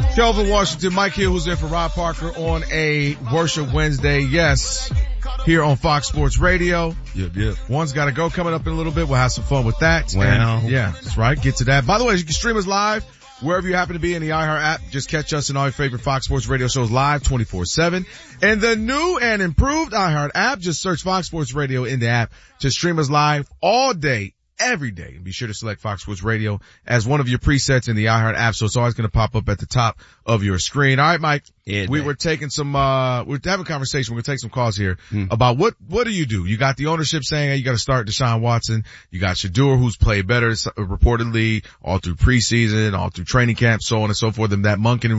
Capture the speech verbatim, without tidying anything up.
Kelvin Washington, Mike here, who's in for Rob Parker on a Worship Wednesday. Yes, here on Fox Sports Radio. Yep, yep. One's got to go coming up in a little bit. We'll have some fun with that. Well. And, yeah, that's right. Get to that. By the way, you can stream us live wherever you happen to be in the iHeart app. Just catch us in all your favorite Fox Sports Radio shows live twenty-four seven. And the new and improved iHeart app, just search Fox Sports Radio in the app to stream us live all day, every day. And be sure to select Fox Sports Radio as one of your presets in the iHeart app, so it's always going to pop up at the top of your screen. All right, Mike. Yeah, we man. were taking some, uh, we're having a conversation. We're going to take some calls here Hmm. about what, what do you do? You got the ownership saying, hey, you got to start Deshaun Watson. You got Shedeur, who's played better, s- reportedly all through preseason, all through training camp, so on and so forth. And that Monken